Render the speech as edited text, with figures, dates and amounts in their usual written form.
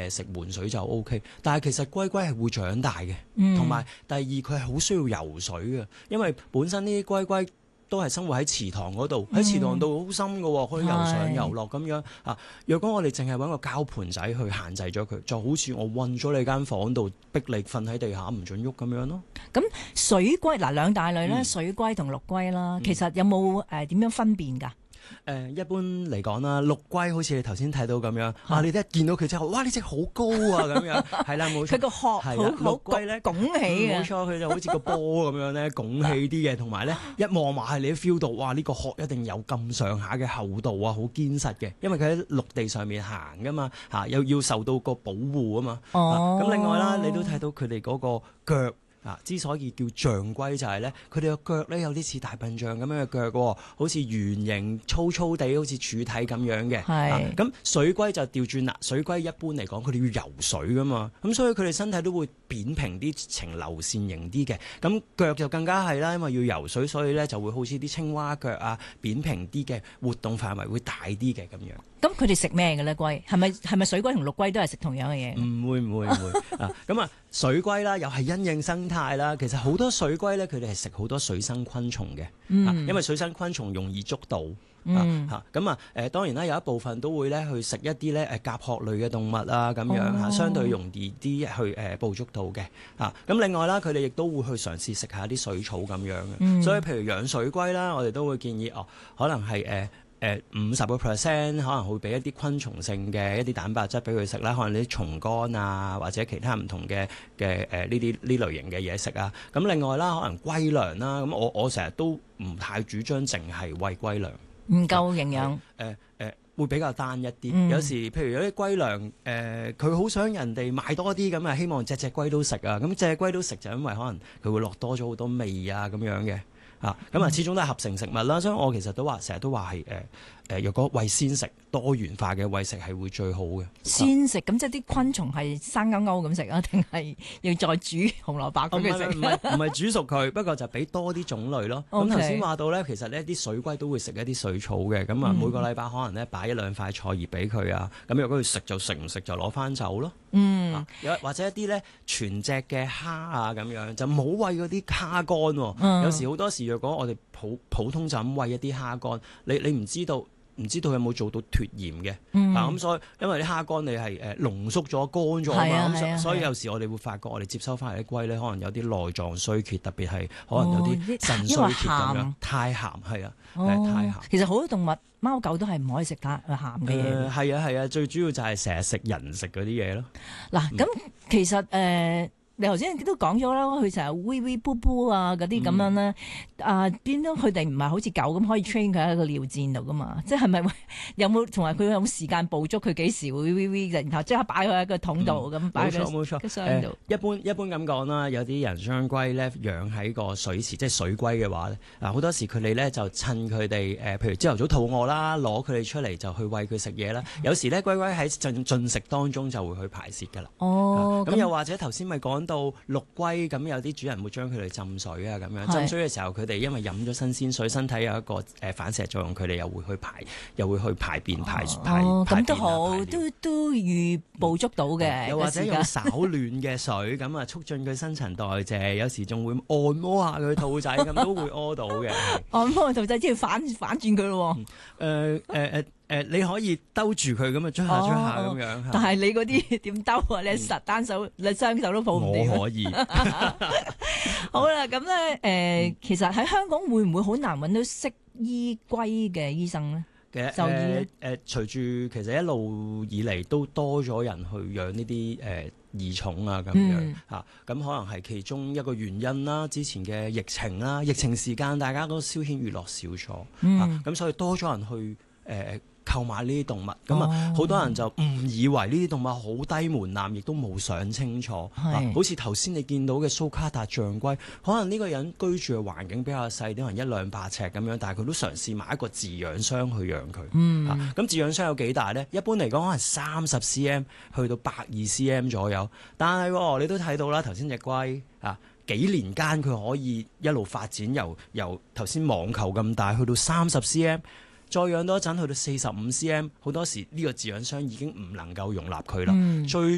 食換水就 OK。但係其實龜龜係會長大嘅，同埋第二佢係好需要游水嘅，因為本身呢啲龜龜都係生活喺池塘嗰度，喺池塘度好深嘅，可以游上游落咁樣啊。若果我哋淨係揾個膠盤仔去限制咗佢，就好似我韞咗你間房度，逼你瞓喺地下唔准喐咁樣咯。 咁水龜嗱兩大類咧，水龜同陸龜啦，其實有冇點樣分辨㗎？ 一般嚟講啦，陸龜好似你頭先睇到咁樣，你一見到佢之後，哇！呢隻好高啊咁樣，係啦冇錯。 佢個殼好陸龜咧拱起嘅， 冇錯，佢就好似個波咁樣咧，拱起啲嘅，同埋咧一望埋係你都 feel 到，哇！呢個殼一定有咁上下嘅厚度啊，好堅實嘅，因為佢喺陸地上面行噶嘛，又要受到個保護啊嘛。咁另外啦，你都睇到佢哋嗰個腳。之所以叫象龜就係咧，佢哋個腳咧有啲似大笨象咁樣嘅腳喎，好似圓形粗粗地，好似柱體咁樣嘅。咁水龜就調轉啦，水龜一般嚟講，佢哋要游水噶嘛，咁所以佢哋身體都會扁平啲，呈流線型啲嘅。咁腳就更加係啦，因為要游水，所以咧就會好似啲青蛙腳啊，扁平啲嘅，活動範圍會大啲嘅咁樣。 咁佢哋食咩嘅咧？龜係咪水龜同陸龜都係食同樣嘅嘢？ 唔會咁啊！水龜啦，又係因應生態啦。其實好多水龜咧，佢哋係食好多水生昆蟲嘅，因為水生昆蟲容易捉到。當然啦，有一部分都會咧去食一啲咧甲殼類嘅動物啊，咁樣相對容易啲去捕捉到嘅。咁另外啦，佢哋亦都會去嘗試食下啲水草咁樣嘅。所以譬如養水龜啦，我哋都會建議可能係50%可能會俾一啲昆蟲性嘅一啲蛋白質俾佢食啦，可能啲蟲乾啊，或者其他唔同嘅呢類型嘅嘢食啊。咁另外啦，可能龜糧啦，咁我成日都唔太主張淨係餵龜糧， 唔夠營養。 會比較單一啲。有時譬如有啲龜糧，佢好想人哋買多啲咁啊，希望隻龜都食啊。咁隻龜都食就因為可能佢會落多咗好多味啊咁樣嘅。始終都係合成食物啦，所以我其實成日都話係若果餵鮮食，多元化嘅餵食係會最好嘅。 鮮食咁即係啲昆蟲係生勾勾咁食啊，定係要再煮紅蘿蔔咁佢食？ 唔係煮熟佢，不過就俾多啲種類咯。咁頭先話到咧，其實呢啲水龜都會食一啲水草嘅，咁啊每個禮拜可能咧擺一兩塊菜葉俾佢啊，咁若果佢食就食，唔食就攞翻走咯。或者一啲咧全隻嘅蝦啊咁樣，就唔好餵嗰啲蝦乾。有時好多時若果我哋普通就咁餵一啲蝦乾，你唔知道有冇做到脫鹽嘅。咁所以因為啲蝦乾你係濃縮咗乾咗啊嘛，咁所以有時我哋會發覺我哋接收翻嚟啲龜咧，可能有啲內臟衰竭，特別係可能有啲腎衰竭咁樣，太鹹係啊，太鹹。 其實好多動物貓狗都係唔可以食太鹹嘅嘢。 係啊，最主要就係成日食人食嗰啲嘢咯。 嗱，咁其實你頭先都講咗啦，佢成日煨煨噗噗啊嗰啲咁樣咧，變咗佢哋唔係好似狗咁可以 train 佢喺個尿墊度噶嘛？即係咪有冇同埋佢有冇時間捕捉佢幾時會煨煨，然後即刻擺佢喺個桶度咁擺喺個箱度？ 一般咁講啦，有啲人將龜咧養喺個水池，即係水龜嘅話咧，好多時佢哋咧就趁佢哋譬如朝頭早肚餓啦，攞佢哋出嚟就去餵佢食嘢啦。有時咧龜喺進食當中就會去排泄㗎啦。咁又或者頭先咪講到陸龜咁，有啲主人會將佢哋浸水啊咁樣。浸水嘅時候，佢哋因為飲咗新鮮水，身體有一個反射作用，佢哋又會去排便排咁都好，都預捕捉到嘅。 又或者用稍暖嘅水咁啊，促進佢新陳代謝。有時仲會按摩下佢肚仔，咁都會屙到嘅。 按摩肚仔即係反轉佢咯。 你可以兜住佢咁啊，捽下咁樣。 但係你嗰啲點兜啊？你實單手，你雙手都抱唔掂。 我可以。 好啦，咁咧其實喺香港會唔會好難揾到識醫龜嘅醫生咧？就醫隨住其實一路以嚟都多咗人去養呢啲異寵啊咁樣咁可能係其中一個原因啦。之前嘅疫情啦，疫情時間大家都消遣娛樂少咗，咁所以多咗人去購買呢啲動物，咁好多人就誤以為呢啲動物好低門檻，亦都冇想清楚。好似頭先你見到嘅蘇卡達象龜，可能呢個人居住嘅環境比較細，可能100-200尺咁樣，但係佢都嘗試買一個飼養箱去養佢。咁飼養箱有幾大呢？一般嚟講可能30cm 去到120cm 左右，但係你都睇到啦，頭先隻龜幾年間佢可以一路發展，由頭先網球咁大去到30cm。再養多一陣去到45cm，好多時呢個飼養箱已經唔能夠容納佢啦。最